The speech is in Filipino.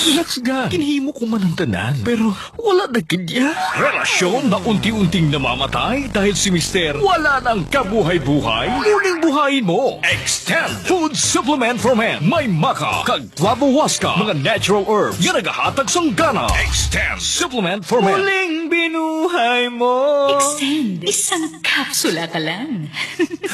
Relax ga. Kinhimo ko man ang tanan. Pero wala na kanya. Relasyon na unti-unting namamatay dahil si Mister wala nang kabuhay-buhay. Muling buhayin mo. Extend Food Supplement for Men. May maka, kag flavowaska, mga natural herbs. Yan nagahatag sang gana. Extend Supplement for Men. Muling binuhay mo. Extend. Isang kapsula ka lang.